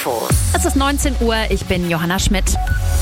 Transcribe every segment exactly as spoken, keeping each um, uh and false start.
Infos. Es ist neunzehn Uhr, ich bin Johanna Schmidt.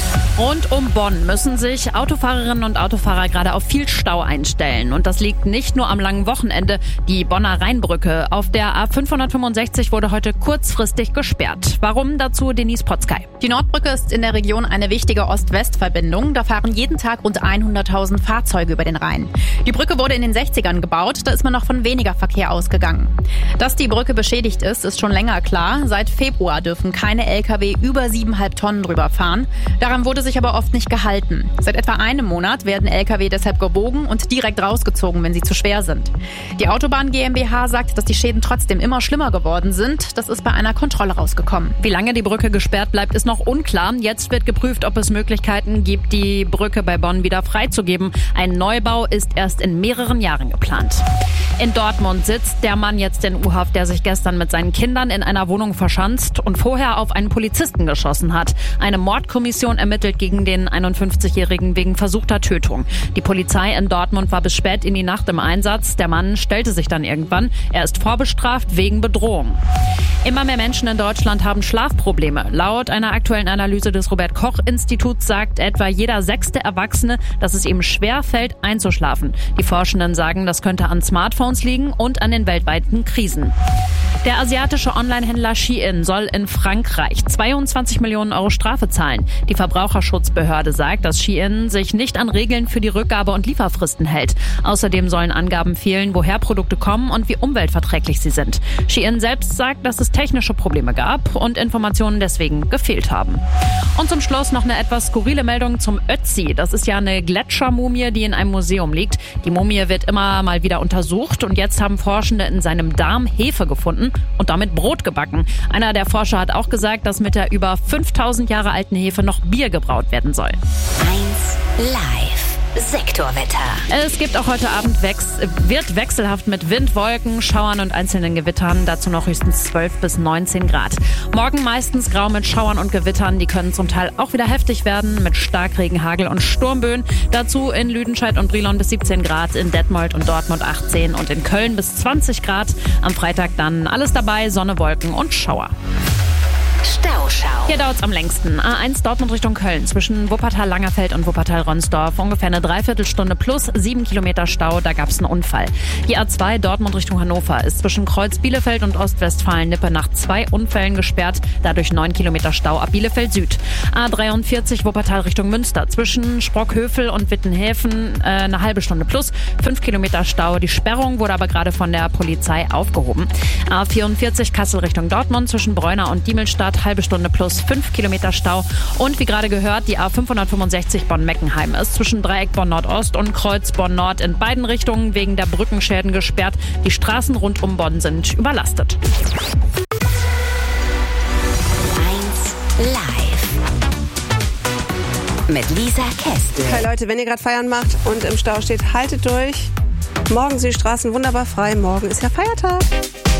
Rund um Bonn müssen sich Autofahrerinnen und Autofahrer gerade auf viel Stau einstellen. Und das liegt nicht nur am langen Wochenende. Die Bonner Rheinbrücke auf der A fünfhundertfünfundsechzig wurde heute kurzfristig gesperrt. Warum? Dazu Denise Potzkei. Die Nordbrücke ist in der Region eine wichtige Ost-West-Verbindung. Da fahren jeden Tag rund hunderttausend Fahrzeuge über den Rhein. Die Brücke wurde in den sechzigern gebaut. Da ist man noch von weniger Verkehr ausgegangen. Dass die Brücke beschädigt ist, ist schon länger klar. Seit Februar dürfen keine L K W über siebeneinhalb Tonnen drüber fahren. Daran wurde sich aber oft nicht gehalten. Seit etwa einem Monat werden L K W deshalb gewogen und direkt rausgezogen, wenn sie zu schwer sind. Die Autobahn GmbH sagt, dass die Schäden trotzdem immer schlimmer geworden sind. Das ist bei einer Kontrolle rausgekommen. Wie lange die Brücke gesperrt bleibt, ist noch unklar. Jetzt wird geprüft, ob es Möglichkeiten gibt, die Brücke bei Bonn wieder freizugeben. Ein Neubau ist erst in mehreren Jahren geplant. In Dortmund sitzt der Mann jetzt in U-Haft, der sich gestern mit seinen Kindern in einer Wohnung verschanzt und vorher auf einen Polizisten geschossen hat. Eine Mordkommission ermittelt gegen den einundfünfzigjährigen wegen versuchter Tötung. Die Polizei in Dortmund war bis spät in die Nacht im Einsatz. Der Mann stellte sich dann irgendwann. Er ist vorbestraft wegen Bedrohung. Immer mehr Menschen in Deutschland haben Schlafprobleme. Laut einer aktuellen Analyse des Robert-Koch-Instituts sagt etwa jeder sechste Erwachsene, dass es ihm schwer fällt, einzuschlafen. Die Forschenden sagen, das könnte an Smartphones liegen und an den weltweiten Krisen. Der asiatische Onlinehändler Shein soll in Frankreich zweiundzwanzig Millionen Euro Strafe zahlen. Die Verbraucherschutzbehörde sagt, dass Shein sich nicht an Regeln für die Rückgabe und Lieferfristen hält. Außerdem sollen Angaben fehlen, woher Produkte kommen und wie umweltverträglich sie sind. Shein selbst sagt, dass es technische Probleme gab und Informationen deswegen gefehlt haben. Und zum Schluss noch eine etwas skurrile Meldung zum Ötzi. Das ist ja eine Gletschermumie, die in einem Museum liegt. Die Mumie wird immer mal wieder untersucht und jetzt haben Forschende in seinem Darm Hefe gefunden und damit Brot gebacken. Einer der Forscher hat auch gesagt, dass mit der über fünftausend Jahre alten Hefe noch Bier gebraut werden soll. eins Live. Sektorwetter. Es gibt auch heute Abend Wechs- wird wechselhaft mit Wind, Wolken, Schauern und einzelnen Gewittern. Dazu noch höchstens zwölf bis neunzehn Grad. Morgen meistens grau mit Schauern und Gewittern. Die können zum Teil auch wieder heftig werden mit Starkregen, Hagel und Sturmböen. Dazu in Lüdenscheid und Brilon bis siebzehn Grad, in Detmold und Dortmund achtzehn und in Köln bis zwanzig Grad. Am Freitag dann alles dabei, Sonne, Wolken und Schauer. Stauschau. Hier dauert's am längsten. A eins Dortmund Richtung Köln zwischen Wuppertal-Langerfeld und Wuppertal-Ronsdorf. Ungefähr eine Dreiviertelstunde plus sieben Kilometer Stau. Da gab's einen Unfall. Die A zwei Dortmund Richtung Hannover ist zwischen Kreuz Bielefeld und Ostwestfalen-Lippe nach zwei Unfällen gesperrt. Dadurch neun Kilometer Stau ab Bielefeld Süd. A dreiundvierzig Wuppertal Richtung Münster zwischen Sprockhövel und Wittenhäfen äh, eine halbe Stunde plus fünf Kilometer Stau. Die Sperrung wurde aber gerade von der Polizei aufgehoben. A vierundvierzig Kassel Richtung Dortmund zwischen Bräuner und Diemelstadt halbe Stunde plus fünf Kilometer Stau. Und wie gerade gehört, die A fünfhundertfünfundsechzig Bonn-Meckenheim ist zwischen Dreieck Bonn-Nordost und Kreuz Bonn-Nord in beiden Richtungen wegen der Brückenschäden gesperrt. Die Straßen rund um Bonn sind überlastet. eins Live. Mit Lisa Kästl. Hey Leute, wenn ihr gerade Feiern macht und im Stau steht, haltet durch. Morgen sind die Straßen wunderbar frei. Morgen ist ja Feiertag.